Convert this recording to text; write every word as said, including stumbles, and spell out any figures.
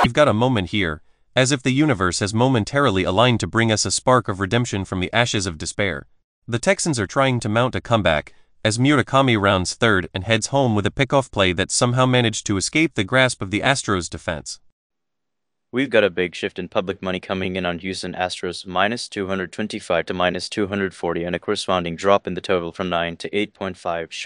We've got a moment here, as if the universe has momentarily aligned to bring us a spark of redemption from the ashes of despair. The Texans are trying to mount a comeback, as Murakami rounds third and heads home with a pickoff play that somehow managed to escape the grasp of the Astros defense. We've got a big shift in public money coming in on Houston Astros minus two hundred twenty-five to minus two hundred forty and a corresponding drop in the total from nine to eight point five.